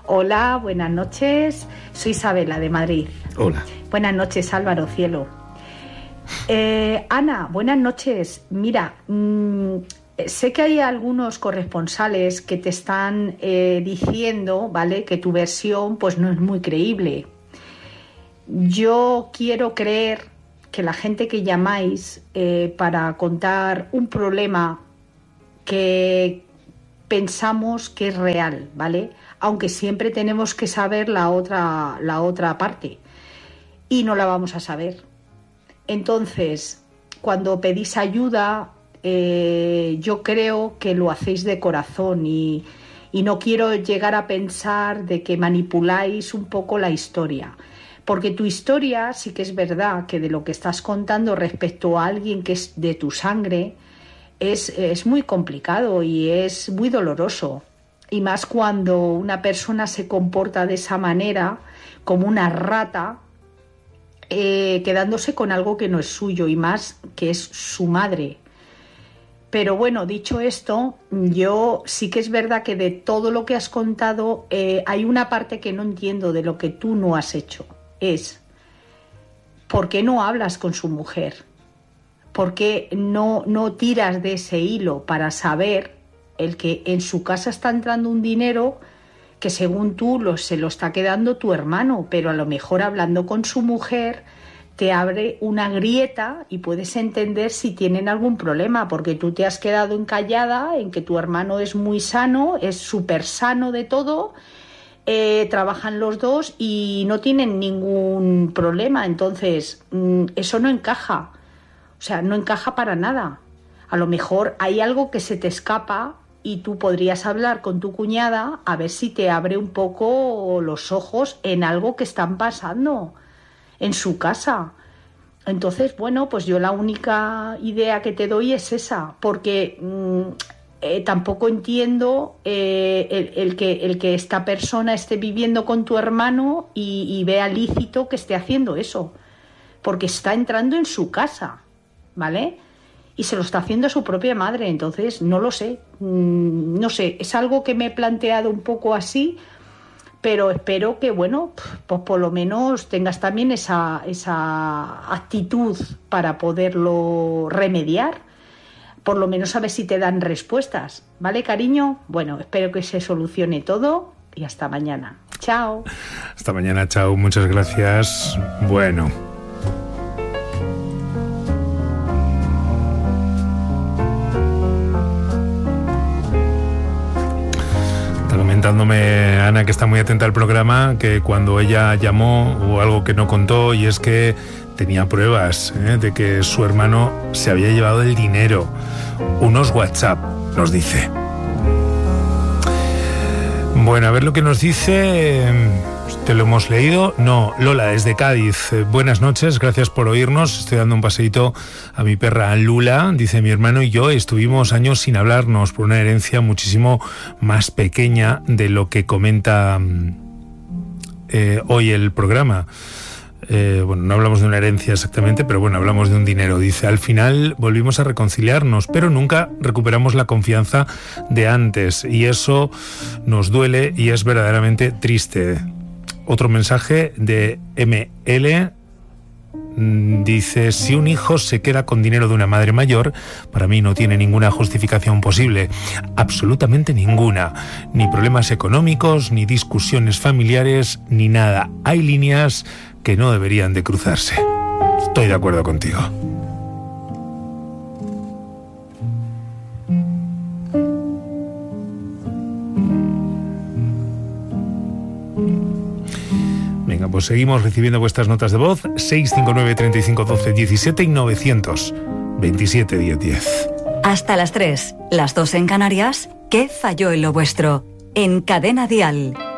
Hola, buenas noches. Soy Isabela de Madrid. Hola. Buenas noches, Álvaro, cielo. Ana, buenas noches. Mira, sé que hay algunos corresponsales que te están diciendo, ¿vale?, que tu versión pues no es muy creíble. Yo quiero creer que la gente que llamáis para contar un problema que pensamos que es real, ¿vale?, aunque siempre tenemos que saber la otra parte, y no la vamos a saber. Entonces, cuando pedís ayuda, yo creo que lo hacéis de corazón y no quiero llegar a pensar de que manipuláis un poco la historia. Porque tu historia sí que es verdad que de lo que estás contando respecto a alguien que es de tu sangre es muy complicado y es muy doloroso. Y más cuando una persona se comporta de esa manera, como una rata, quedándose con algo que no es suyo y más que es su madre. Pero bueno, dicho esto, yo sí que es verdad que de todo lo que has contado hay una parte que no entiendo de lo que tú no has hecho. Es, ¿por qué no hablas con su mujer? ¿Por qué no tiras de ese hilo para saber el que en su casa está entrando un dinero que según tú se lo está quedando tu hermano, pero a lo mejor hablando con su mujer te abre una grieta y puedes entender si tienen algún problema, porque tú te has quedado encallada en que tu hermano es muy sano, es súper sano de todo, trabajan los dos y no tienen ningún problema. Entonces, eso no encaja, o sea, no encaja para nada. A lo mejor hay algo que se te escapa y tú podrías hablar con tu cuñada a ver si te abre un poco los ojos en algo que están pasando en su casa. Entonces, bueno, pues yo la única idea que te doy es esa, porque tampoco entiendo el que esta persona esté viviendo con tu hermano y vea lícito que esté haciendo eso, porque está entrando en su casa, ¿vale?, y se lo está haciendo a su propia madre. Entonces, no lo sé, no sé, es algo que me he planteado un poco así, pero espero que, bueno, pues por lo menos tengas también esa actitud para poderlo remediar, por lo menos a ver si te dan respuestas, ¿vale, cariño? Bueno, espero que se solucione todo y hasta mañana. Chao. Hasta mañana, chao, muchas gracias. Bueno. Comentándome Ana, que está muy atenta al programa, que cuando ella llamó hubo algo que no contó, y es que tenía pruebas de que su hermano se había llevado el dinero. Unos WhatsApp, nos dice. Bueno, a ver lo que nos dice. ¿Te lo hemos leído? No, Lola, desde Cádiz. Buenas noches, gracias por oírnos. Estoy dando un paseíto a mi perra Lula. Dice, mi hermano y yo estuvimos años sin hablarnos por una herencia muchísimo más pequeña de lo que comenta hoy el programa. Bueno, no hablamos de una herencia exactamente, pero bueno, hablamos de un dinero. Dice, al final volvimos a reconciliarnos, pero nunca recuperamos la confianza de antes, y eso nos duele y es verdaderamente triste. Otro mensaje de ML dice, si un hijo se queda con dinero de una madre mayor, para mí no tiene ninguna justificación posible, absolutamente ninguna, ni problemas económicos, ni discusiones familiares, ni nada. Hay líneas que no deberían de cruzarse. Estoy de acuerdo contigo. Venga, pues seguimos recibiendo vuestras notas de voz. 659 35 12 17 y 927 10 10. Hasta las 3, las 2 en Canarias. ¿Qué falló en lo vuestro? En Cadena Dial.